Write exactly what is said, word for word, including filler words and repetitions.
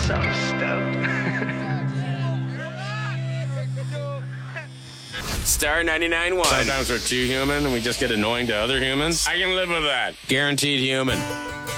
So stoked. Star ninety-nine point one. Sometimes we're too human and we just get annoying to other humans. I can live with that. Guaranteed human.